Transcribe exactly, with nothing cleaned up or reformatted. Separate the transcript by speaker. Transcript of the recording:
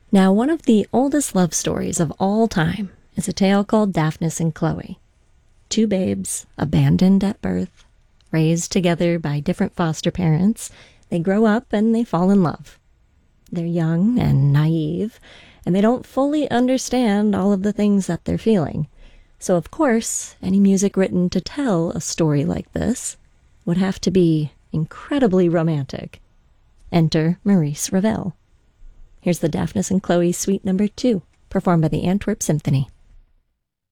Speaker 1: Now, one of the oldest love stories of all time is a tale called Daphnis and Chloe. Two babes, abandoned at birth, raised together by different foster parents, they grow up and they fall in love. They're young and naive, and they don't fully understand all of the things that they're feeling. So, of course, any music written to tell a story like this would have to be incredibly romantic. Enter Maurice Ravel. Here's the Daphnis and Chloe Suite Number two, performed by the Antwerp Symphony.